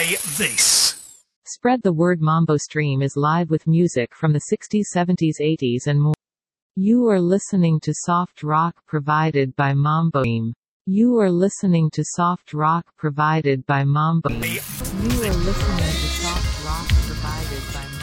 Play this. Spread the word. Mambo Stream is live with music from the 60s, 70s, 80s and more. You are listening to soft rock provided by Mambo Stream. You are listening to soft rock provided by Mambo. You are listening to soft rock provided by